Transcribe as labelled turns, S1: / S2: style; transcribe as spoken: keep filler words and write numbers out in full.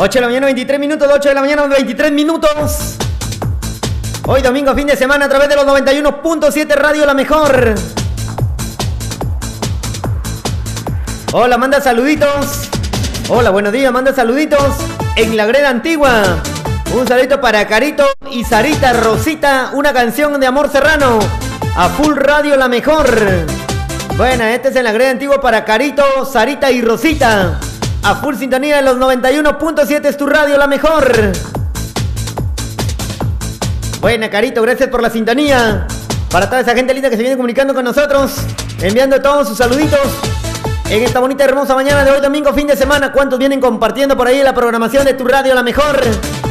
S1: ocho de la mañana, veintitrés minutos, ocho de la mañana, veintitrés minutos. Hoy domingo, fin de semana, a través de los noventa y uno punto siete Radio La Mejor. Hola, manda saluditos. Hola, buenos días, manda saluditos en la greda antigua. Un saludito para Carito y Sarita Rosita, una canción de Amor Serrano. A full Radio La Mejor. Bueno, este es en la greda antigua para Carito, Sarita y Rosita. A full sintonía en los noventa y uno punto siete es tu radio La Mejor. Buena, Carito, gracias por la sintonía. Para toda esa gente linda que se viene comunicando con nosotros, enviando todos sus saluditos en esta bonita hermosa mañana de hoy domingo, fin de semana. ¿Cuántos vienen compartiendo por ahí la programación de tu radio La Mejor?